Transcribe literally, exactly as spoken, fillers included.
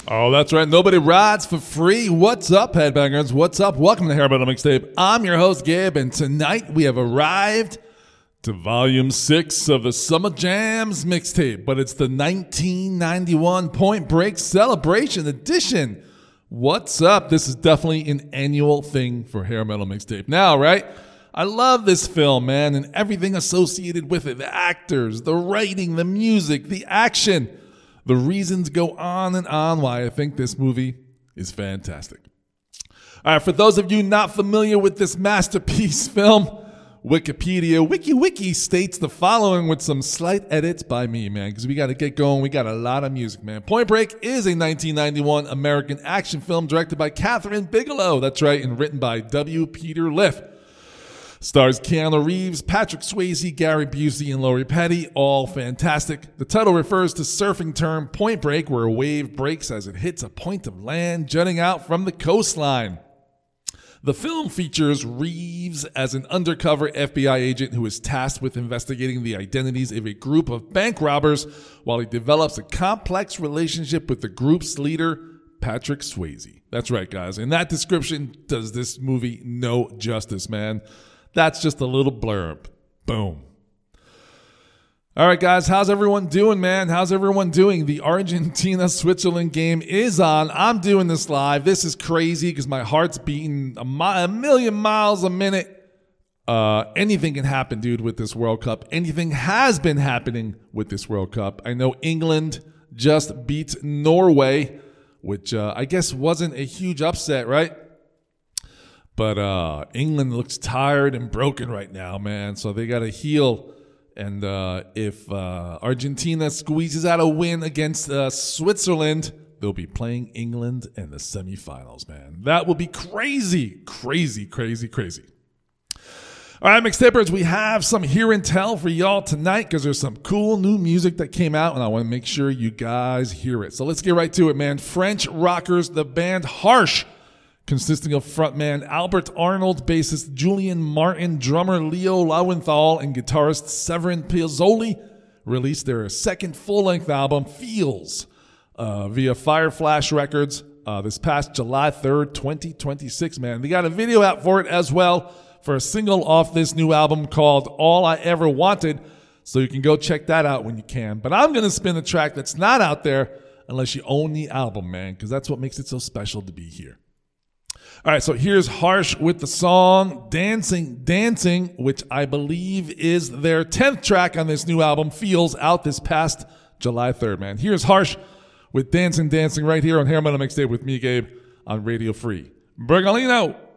Oh, that's right. Nobody rides for free. What's up, headbangers? What's up? Welcome to Hair Metal Mixtape. I'm your host, Gabe, and tonight we have arrived to volume six of the Summer Jams mixtape, but it's the nineteen ninety-one Point Break Celebration Edition. What's up? This is definitely an annual thing for Hair Metal Mixtape now, right? I love this film, man, and everything associated with it. The actors, the writing, the music, the action. The reasons go on and on why I think this movie is fantastic. All right, for those of you not familiar with this masterpiece film, Wikipedia, Wiki Wiki states the following with some slight edits by me, man, because we got to get going. We got a lot of music, man. Point Break is a nineteen ninety-one American action film directed by Catherine Bigelow. That's right, and written by W. Peter Liff. Stars Keanu Reeves, Patrick Swayze, Gary Busey, and Lori Petty, all fantastic. The title refers to surfing term point break, where a wave breaks as it hits a point of land jutting out from the coastline. The film features Reeves as an undercover F B I agent who is tasked with investigating the identities of a group of bank robbers while he develops a complex relationship with the group's leader, Patrick Swayze. That's right, guys. And that description does this movie no justice, man. That's just a little blurb. Boom. All right, guys, how's everyone doing, man? How's everyone doing? The Argentina-Switzerland game is on. I'm doing this live. This is crazy because my heart's beating a, mi- a million miles a minute. Uh, anything can happen, dude, with this World Cup. Anything has been happening with this World Cup. I know England just beat Norway, which uh, I guess wasn't a huge upset, right? But uh, England looks tired and broken right now, man. So they got to heal. And uh, if uh, Argentina squeezes out a win against uh, Switzerland, they'll be playing England in the semifinals, man. That will be crazy, crazy, crazy, crazy. All right, mixtapers, we have some Hear and Tell for y'all tonight because there's some cool new music that came out, and I want to make sure you guys hear it. So let's get right to it, man. French rockers, the band Harsh, consisting of frontman Albert Arnold, bassist Julian Martin, drummer Leo Lowenthal, and guitarist Severin Piazzoli, released their second full-length album, Feels, uh, via Fireflash Records uh, this past July third, twenty twenty-six, man. They got a video out for it as well for a single off this new album called All I Ever Wanted, so you can go check that out when you can. But I'm going to spin a track that's not out there unless you own the album, man, because that's what makes it so special to be here. All right, so here's Harsh with the song Dancing, Dancing, which I believe is their tenth track on this new album, Feels, out this past July third, man. Here's Harsh with Dancing, Dancing right here on Hair Metal Mixtape with me, Gabe, on Radio Free Bergalino.